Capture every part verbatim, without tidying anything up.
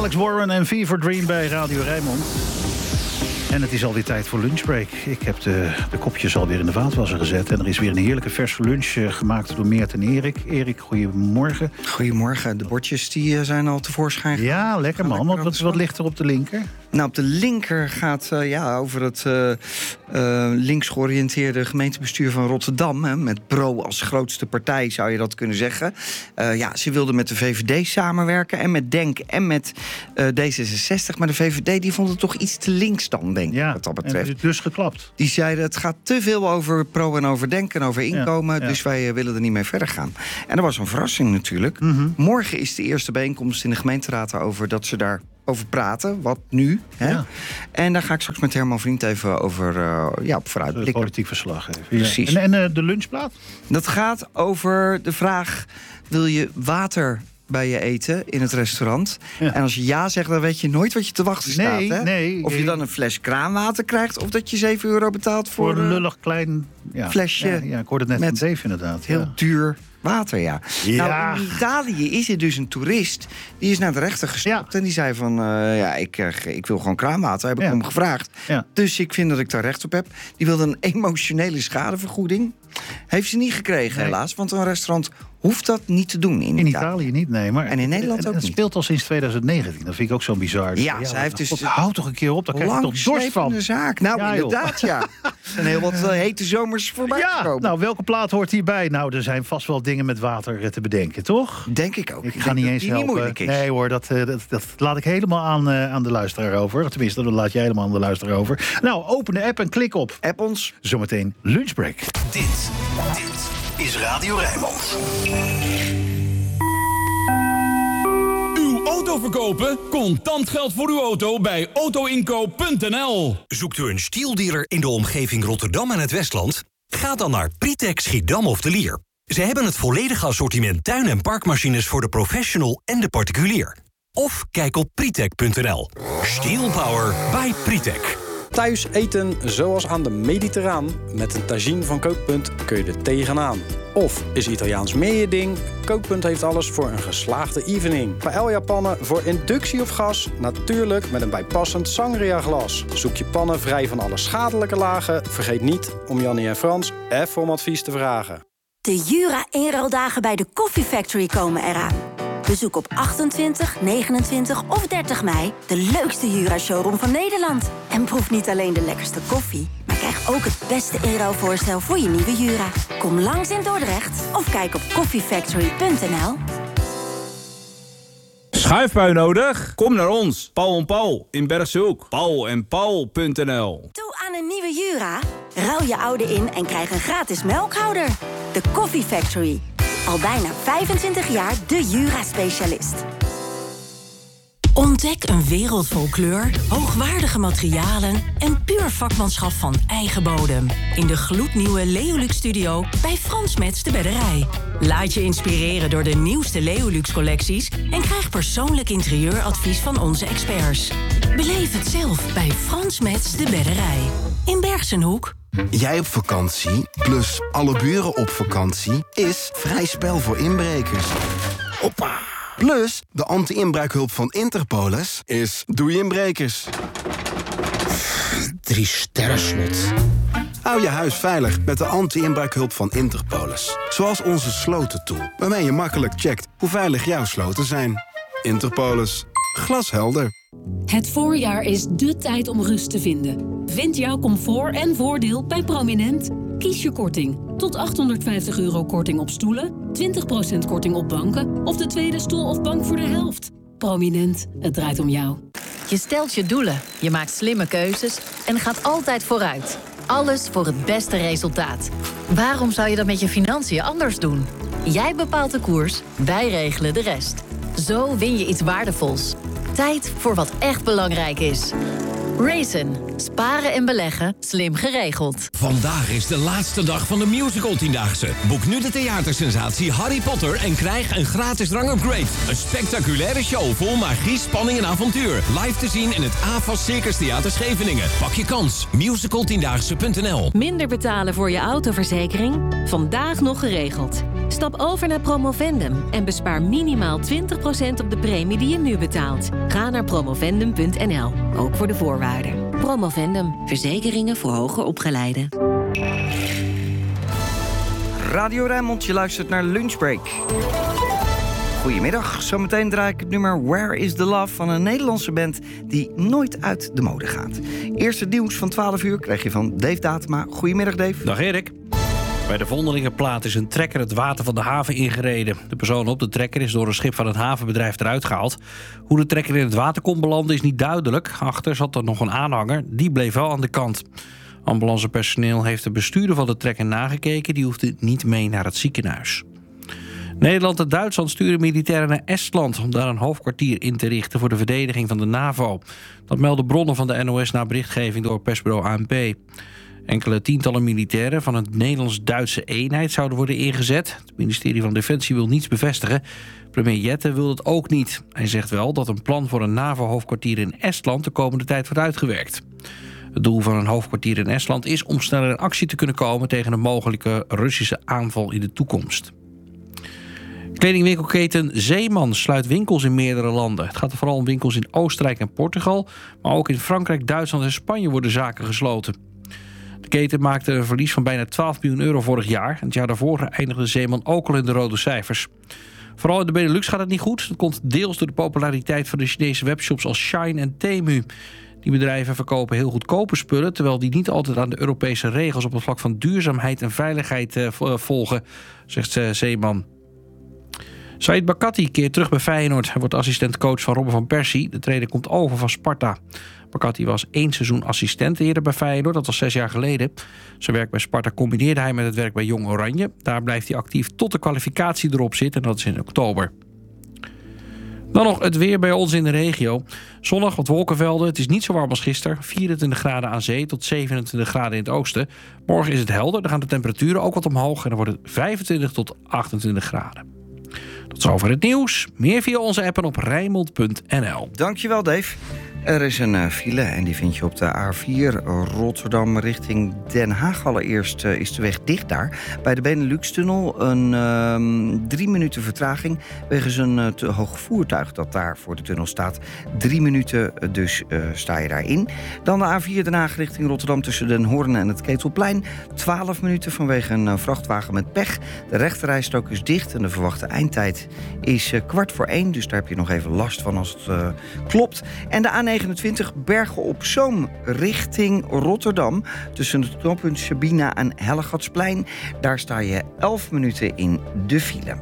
Alex Warren en Fever Dream bij Radio Rijnmond. En het is alweer tijd voor lunchbreak. Ik heb de, de kopjes alweer in de vaatwasser gezet. En er is weer een heerlijke verse lunch uh, gemaakt door Meert en Erik. Erik, goedemorgen. Goedemorgen. De bordjes die, uh, zijn al tevoorschijn. Ja, lekker man. Wat, wat, wat ligt er op de linker? Nou, op de linker gaat uh, ja, over het uh, uh, links georiënteerde gemeentebestuur van Rotterdam. Hè, met Pro als grootste partij, zou je dat kunnen zeggen. Uh, ja, ze wilden met de V V D samenwerken en met DENK en met uh, D zesenzestig. Maar de V V D die vond het toch iets te links dan, denk ik, ja, wat dat betreft. En het is dus geklapt. Die zeiden, het gaat te veel over Pro en over DENK en over inkomen. Ja, ja. Dus wij uh, willen er niet mee verder gaan. En dat was een verrassing natuurlijk. Mm-hmm. Morgen is de eerste bijeenkomst in de gemeenteraad daarover dat ze daar over praten, wat nu. Hè? Ja. En daar ga ik straks met Herman Vriend even over uh, ja, op vooruit blikken. Politiek verslag even. Precies. Ja. En, en uh, de lunchplaat? Dat gaat over de vraag, wil je water bij je eten in het restaurant? Ja. En als je ja zegt, dan weet je nooit wat je te wachten staat. Nee, hè? nee. Of je dan een fles kraanwater krijgt, of dat je zeven euro betaalt voor, voor een lullig klein ja, flesje. Ja, ja, ik hoorde het net met van Dave inderdaad. Heel ja. duur water, ja. ja. Nou, in Italië is er dus een toerist, die is naar de rechter gestapt. Ja. En die zei van, uh, ja, ik, uh, ik wil gewoon kraanwater, heb ik ja. hem gevraagd. Ja. Dus ik vind dat ik daar recht op heb. Die wilde een emotionele schadevergoeding. Heeft ze niet gekregen, nee. helaas. Want een restaurant hoeft dat niet te doen in, in Italië. Italië niet, nee. Maar en in Nederland en, ook en niet. Het speelt al sinds twintig negentien. Dat vind ik ook zo bizar. Ja, ja, zij heeft dus... God, houd toch een keer op, daar krijg je toch dorst van. Zaak. Nou, ja, inderdaad, ja. Er zijn heel wat uh, hete zomers voorbij ja, gekomen. Nou, welke plaat hoort hierbij? Nou, er zijn vast wel dingen met water te bedenken, toch? Denk ik ook. Ik, ik ga niet eens helpen. Niet nee hoor, dat, dat, dat laat ik helemaal aan, uh, aan de luisteraar over. Tenminste, dat laat jij helemaal aan de luisteraar over. Nou, open de app en klik op. App ons. Zometeen lunchbreak. Dit, dit is Radio Rijnmond. Uw auto verkopen? Contant geld voor uw auto bij autoinkoop punt n l. Zoekt u een stieldealer in de omgeving Rotterdam en het Westland? Ga dan naar Pritek Schiedam of de Lier. Ze hebben het volledige assortiment tuin- en parkmachines voor de professional en de particulier. Of kijk op pritek punt n l. Steel Power by Pritek. Thuis eten zoals aan de Mediterraan. Met een tagine van Kookpunt kun je er tegenaan. Of is Italiaans meer je ding? Kookpunt heeft alles voor een geslaagde evening. Paella-pannen voor inductie of gas? Natuurlijk met een bijpassend sangria-glas. Zoek je pannen vrij van alle schadelijke lagen? Vergeet niet om Jannie en Frans even om advies te vragen. De Jura-inruildagen bij de Coffee Factory komen eraan. Bezoek op achtentwintig, negenentwintig of dertig mei de leukste Jura-showroom van Nederland. En proef niet alleen de lekkerste koffie, maar krijg ook het beste inruilvoorstel voor je nieuwe Jura. Kom langs in Dordrecht of kijk op coffee factory punt n l. Schuifbui nodig? Kom naar ons, Paul en Paul in Bergshoek. paul en paul punt n l. Toe aan een nieuwe Jura? Ruil je oude in en krijg een gratis melkhouder. De Coffee Factory. Al bijna vijfentwintig jaar de Jura-specialist. Ontdek een wereld vol kleur, hoogwaardige materialen en puur vakmanschap van eigen bodem. In de gloednieuwe Leolux Studio bij Frans Mets de Bedderij. Laat je inspireren door de nieuwste Leolux-collecties en krijg persoonlijk interieuradvies van onze experts. Beleef het zelf bij Frans Mets de Bedderij. In Bergsenhoek. Jij op vakantie, plus alle buren op vakantie, is vrij spel voor inbrekers. Hoppa! Plus, de anti-inbraakhulp van Interpolis is doei inbrekers. Drie sterren slot. Hou je huis veilig met de anti-inbraakhulp van Interpolis. Zoals onze slotentool, waarmee je makkelijk checkt hoe veilig jouw sloten zijn. Interpolis. Glashelder. Het voorjaar is dé tijd om rust te vinden. Vind jouw comfort en voordeel bij Prominent. Kies je korting. Tot achthonderdvijftig euro korting op stoelen, twintig procent korting op banken of de tweede stoel of bank voor de helft. Prominent, het draait om jou. Je stelt je doelen, je maakt slimme keuzes en gaat altijd vooruit. Alles voor het beste resultaat. Waarom zou je dat met je financiën anders doen? Jij bepaalt de koers, wij regelen de rest. Zo win je iets waardevols. Tijd voor wat echt belangrijk is. Raisin. Sparen en beleggen. Slim geregeld. Vandaag is de laatste dag van de musical tiendaagse. Boek nu de theatersensatie Harry Potter en krijg een gratis rangupgrade. Een spectaculaire show vol magie, spanning en avontuur. Live te zien in het A F A S Circus Theater Scheveningen. Pak je kans. musical tiendaagse punt n l. Minder betalen voor je autoverzekering? Vandaag nog geregeld. Stap over naar Promovendum en bespaar minimaal twintig procent op de premie die je nu betaalt. Ga naar promovendum punt n l, ook voor de voorwaarden. Promovendum, verzekeringen voor hoger opgeleiden. Radio Rijnmond, je luistert naar Lunchbreak. Goedemiddag, zometeen draai ik het nummer Where is the Love van een Nederlandse band die nooit uit de mode gaat. Eerste nieuws van twaalf uur krijg je van Dave Datema. Goedemiddag Dave. Dag Erik. Bij de Vondelingenplaat is een trekker het water van de haven ingereden. De persoon op de trekker is door een schip van het havenbedrijf eruit gehaald. Hoe de trekker in het water kon belanden is niet duidelijk. Achter zat er nog een aanhanger, die bleef wel aan de kant. Ambulancepersoneel heeft de bestuurder van de trekker nagekeken. Die hoefde niet mee naar het ziekenhuis. Nederland en Duitsland sturen militairen naar Estland om daar een hoofdkwartier in te richten voor de verdediging van de NAVO. Dat melden bronnen van de N O S na berichtgeving door persbureau A N P. Enkele tientallen militairen van een Nederlands-Duitse eenheid zouden worden ingezet. Het ministerie van Defensie wil niets bevestigen. Premier Jette wil dat ook niet. Hij zegt wel dat een plan voor een NAVO-hoofdkwartier in Estland de komende tijd wordt uitgewerkt. Het doel van een hoofdkwartier in Estland is om sneller in actie te kunnen komen tegen een mogelijke Russische aanval in de toekomst. Kledingwinkelketen Zeeman sluit winkels in meerdere landen. Het gaat er vooral om winkels in Oostenrijk en Portugal, maar ook in Frankrijk, Duitsland en Spanje worden zaken gesloten. De keten maakte een verlies van bijna twaalf miljoen euro vorig jaar. Het jaar daarvoor eindigde Zeeman ook al in de rode cijfers. Vooral in de Benelux gaat het niet goed. Dat komt deels door de populariteit van de Chinese webshops als Shein en Temu. Die bedrijven verkopen heel goedkope spullen, terwijl die niet altijd aan de Europese regels op het vlak van duurzaamheid en veiligheid uh, volgen, zegt uh, Zeeman. Saïd Bakati keert terug bij Feyenoord. Hij wordt assistent-coach van Robben van Persie. De trainer komt over van Sparta. Bakati was één seizoen assistent eerder bij Feyenoord. Dat was zes jaar geleden. Zijn werk bij Sparta combineerde hij met het werk bij Jong Oranje. Daar blijft hij actief tot de kwalificatie erop zit. En dat is in oktober. Dan nog het weer bij ons in de regio. Zonnig, wat wolkenvelden. Het is niet zo warm als gisteren. vierentwintig graden aan zee tot zevenentwintig graden in het oosten. Morgen is het helder. Dan gaan de temperaturen ook wat omhoog. En dan wordt het vijfentwintig tot achtentwintig graden. Tot zover het nieuws. Meer via onze app en op rijnmond punt n l. Dankjewel, Dave. Er is een uh, file en die vind je op de A vier Rotterdam richting Den Haag. Allereerst uh, is de weg dicht daar. Bij de Benelux-tunnel een uh, drie minuten vertraging wegens een uh, te hoog voertuig dat daar voor de tunnel staat. Drie minuten, dus uh, sta je daarin. Dan de A vier Den Haag richting Rotterdam tussen Den Hoorn en het Ketelplein. twaalf minuten vanwege een uh, vrachtwagen met pech. De rechterrijstrook is dicht en de verwachte eindtijd is uh, kwart voor één. Dus daar heb je nog even last van als het uh, klopt. En de A negenentwintig Bergen op Zoom richting Rotterdam. Tussen het knooppunt Sabina en Hellegatsplein. Daar sta je elf minuten in de file.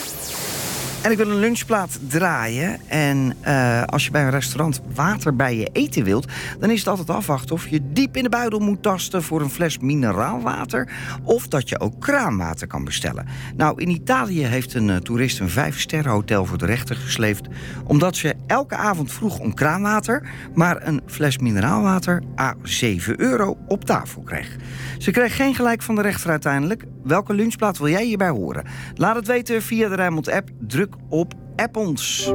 En ik wil een lunchplaat draaien. En uh, als je bij een restaurant water bij je eten wilt, dan is het altijd afwachten of je diep in de buidel moet tasten voor een fles mineraalwater, of dat je ook kraanwater kan bestellen. Nou, in Italië heeft een uh, toerist een vijfsterrenhotel voor de rechter gesleept, omdat ze elke avond vroeg om kraanwater, maar een fles mineraalwater à zeven euro op tafel kreeg. Ze kreeg geen gelijk van de rechter uiteindelijk. Welke lunchplaat wil jij hierbij horen? Laat het weten via de Rijnmond app. Druk op App ons.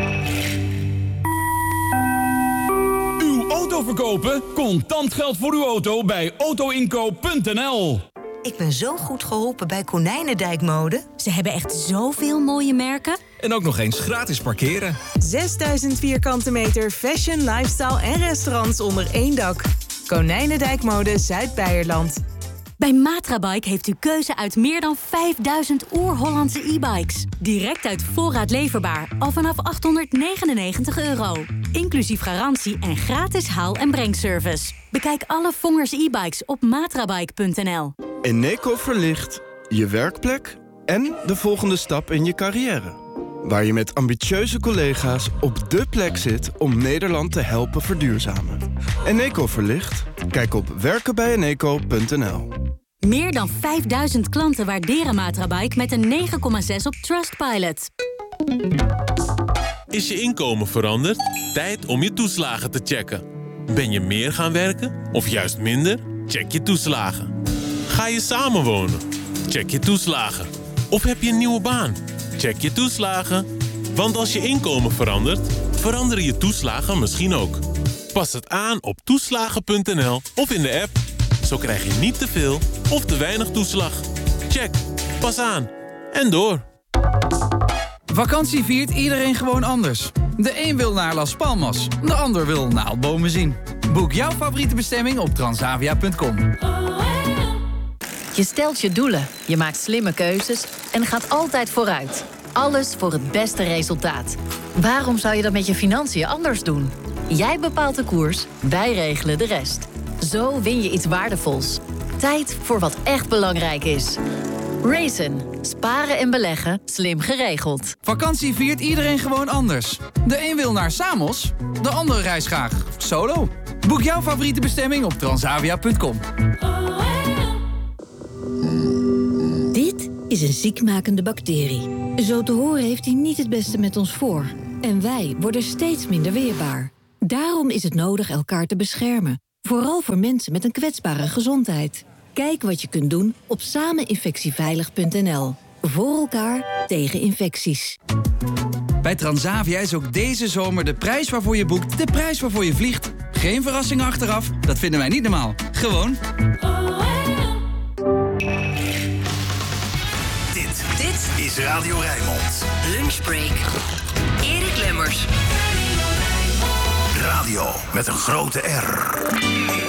Uw auto verkopen? Contant geld voor uw auto bij autoinkoop punt n l. Ik ben zo goed geholpen bij Konijnendijkmode. Ze hebben echt zoveel mooie merken. En ook nog eens gratis parkeren. zesduizend vierkante meter fashion, lifestyle en restaurants onder één dak. Konijnendijkmode Zuid-Beierland. Bij Matrabike heeft u keuze uit meer dan vijfduizend oer-Hollandse e-bikes. Direct uit voorraad leverbaar, al vanaf achthonderdnegenennegentig euro. Inclusief garantie en gratis haal- en brengservice. Bekijk alle Vongers e-bikes op matrabike punt n l. Eneco verlicht je werkplek en de volgende stap in je carrière. Waar je met ambitieuze collega's op dé plek zit om Nederland te helpen verduurzamen. Eneco verlicht? Kijk op werken bij eneco punt n l. Meer dan vijfduizend klanten waarderen Matrabike met een negen komma zes op Trustpilot. Is je inkomen veranderd? Tijd om je toeslagen te checken. Ben je meer gaan werken of juist minder? Check je toeslagen. Ga je samenwonen? Check je toeslagen. Of heb je een nieuwe baan? Check je toeslagen. Want als je inkomen verandert, veranderen je toeslagen misschien ook. Pas het aan op toeslagen punt n l of in de app. Zo krijg je niet te veel of te weinig toeslag. Check. Pas aan. en door. Vakantie viert iedereen gewoon anders. De een wil naar Las Palmas, de ander wil naaldbomen zien. Boek jouw favoriete bestemming op transavia punt com. Je stelt je doelen, je maakt slimme keuzes en gaat altijd vooruit. Alles voor het beste resultaat. Waarom zou je dat met je financiën anders doen? Jij bepaalt de koers, wij regelen de rest. Zo win je iets waardevols. Tijd voor wat echt belangrijk is. Raisin. Sparen en beleggen, slim geregeld. Vakantie viert iedereen gewoon anders. De een wil naar Samos, de ander reist graag solo. Boek jouw favoriete bestemming op transavia punt com. Dit is een ziekmakende bacterie. Zo te horen heeft hij niet het beste met ons voor. En wij worden steeds minder weerbaar. Daarom is het nodig elkaar te beschermen. Vooral voor mensen met een kwetsbare gezondheid. Kijk wat je kunt doen op sameninfectieveilig punt n l. Voor elkaar tegen infecties. Bij Transavia is ook deze zomer de prijs waarvoor je boekt de prijs waarvoor je vliegt. Geen verrassingen achteraf, dat vinden wij niet normaal. Gewoon. Dit, dit is Radio Rijnmond. Lunchbreak. Erik Lemmers. Radio met een grote R.